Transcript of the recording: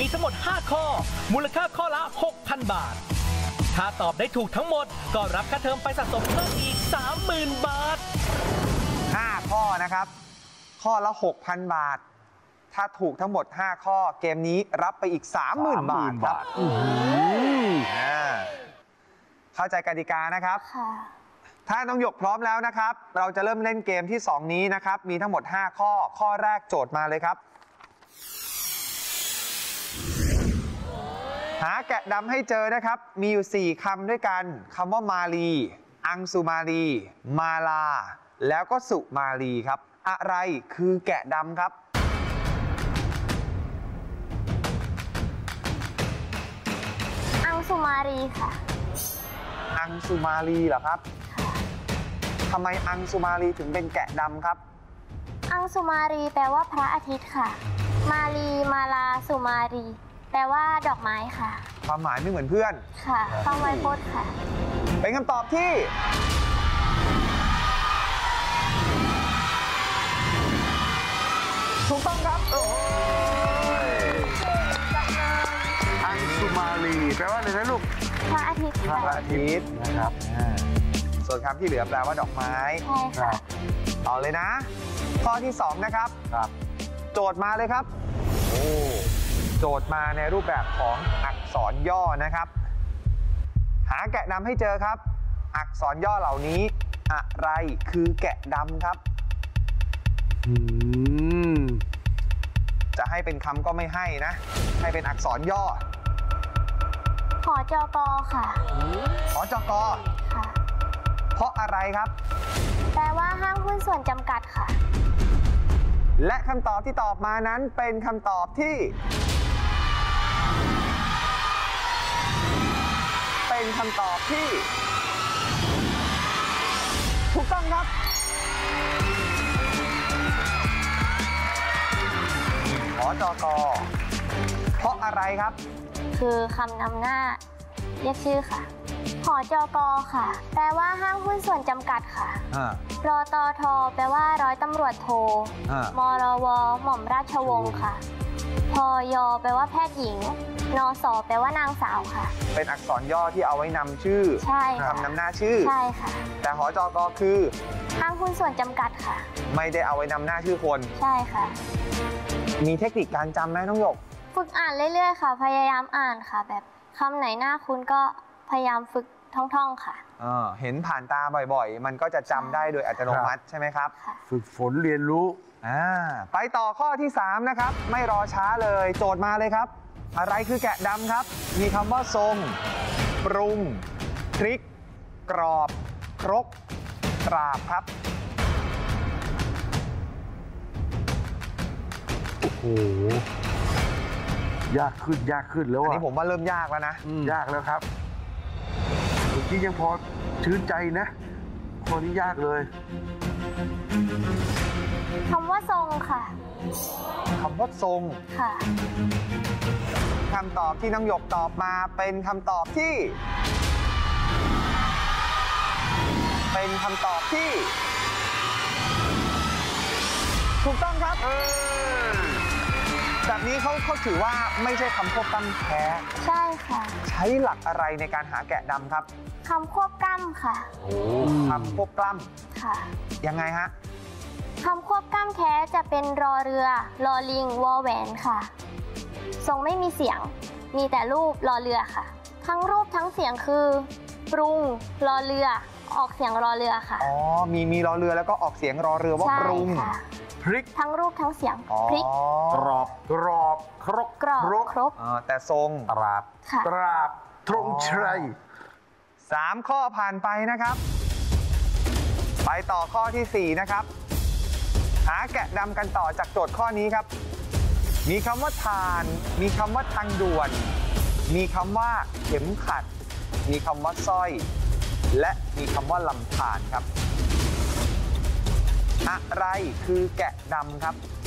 มีทั้งหมด5ข้อมูลค่าข้อละ 6,000 บาทถ้าตอบได้ถูกทั้งหมดก็รับค่าเทอมไปสะสมเพิ่มอีก 30,000 บาท 5ข้อนะครับข้อละ 6,000 บาทถ้าถูกทั้งหมด5ข้อเกมนี้รับไปอีก 30,000 บาทครับเข้าใจกติกานะครับถ้าน้องหยกพร้อมแล้วนะครับเราจะเริ่มเล่นเกมที่2นี้นะครับมีทั้งหมด5ข้อข้อแรกโจทย์มาเลยครับหาแกะดำให้เจอนะครับมีอยู่4คำด้วยกันคำว่ามาลีอังสุมาลีมาลาแล้วก็สุมาลีครับอะไรคือแกะดำครับอังสุมาลีค่ะอังสุมาลีเหรอครับทำไมอังสุมาลีถึงเป็นแกะดำครับอังสุมาลีแปลว่าพระอาทิตย์ค่ะมาลีมาลาสุมาลีแปลว่าดอกไม้ค่ะความหมายไม่เหมือนเพื่อนค่ะความไวโพจน์ค่ะเป็นคำตอบที่ถูกต้องครับอังสุมาลีแปลว่าอะไรนะลูกพระอาทิตย์พระอาทิตย์นะครับส่วนคำที่เหลือแปลว่าดอกไม้ใช่ค่ะต่อเลยนะข้อที่2นะครับโจทย์มาเลยครับโจทย์มาในรูปแบบของอักษรย่อนะครับหาแกะดำให้เจอครับอักษรย่อเหล่านี้อะไรคือแกะดำครับจะให้เป็นคำก็ไม่ให้นะให้เป็นอักษรย่อหจก.ค่ะหจก. ค่ะเพราะอะไรครับแปลว่าห้างหุ้นส่วนจำกัดค่ะและคำตอบที่ตอบมานั้นเป็นคำตอบที่เป็นคำตอบที่ถูกต้องครับหจก.เพราะอะไรครับคือคำนำหน้าเรียกชื่อค่ะหจก.ค่ะแปลว่าห้างหุ้นส่วนจำกัดค่ะรตท.แปลว่าร้อยตำรวจโทมรว.หม่อมราชวงศ์ค่ะพย.แปลว่าแพทย์หญิงนส.แปลว่านางสาวค่ะเป็นอักษรย่อที่เอาไว้นำชื่อใช่คำนำหน้าชื่อใช่ค่ะแต่หจก.คือห้างหุ้นส่วนจำกัดค่ะไม่ได้เอาไว้นำหน้าชื่อคนใช่ค่ะมีเทคนิคการจำไหมน้องหยกฝึกอ่านเรื่อยๆค่ะพยายามอ่านค่ะแบบคำไหนน่าคุ้นก็พยายามฝึกท่องๆค่ะเห็นผ่านตาบ่อยๆมันก็จะจำได้โดยอัตโนมัติใช่ไหมครับฝึกฝนเรียนรู้ไปต่อข้อที่3นะครับไม่รอช้าเลยโจทย์มาเลยครับอะไรคือแกะดำครับมีคำว่าทรงปรุงพริกกรอบครกกราบครับโอ้โหยากขึ้นแล้วอันนี้ผมว่าเริ่มยากแล้วนะยากแล้วครับเมื่อกี้ยังพอชื่นใจนะข้อนี้ยากเลยคำว่าทรงค่ะคำว่าทรงค่ะคำตอบที่น้องหยกตอบมาเป็นคำตอบที่ถูกต้องครับแบบนี้เขาถือว่าไม่ใช่คำควบกล้ำแท้ใช่ค่ะใช้หลักอะไรในการหาแกะดำครับคำควบกล้ำค่ะคำควบกล้ำค่ะยังไงฮะคำควบกล้ำแท้จะเป็นรอเรือรอลิงวอแหวนค่ะทรงไม่มีเสียงมีแต่รูปรอเรือค่ะทั้งรูปทั้งเสียงคือปรุงรอเรือออกเสียงรอเรือค่ะมีรอเรือแล้วก็ออกเสียงรอเรือว่าปรุงพริกทั้งรูปทั้งเสียงพริกกรอบครกแต่ทรงกราบตรงชัย 3ข้อผ่านไปนะครับไปต่อข้อที่4นะครับหาแกะดำกันต่อจากโจทย์ข้อนี้ครับมีคำว่าทานมีคำว่าทางด่วนมีคำว่าเข็มขัดมีคำว่าสร้อยและมีคำว่าลำธารครับอะไรคือแกะดำครับ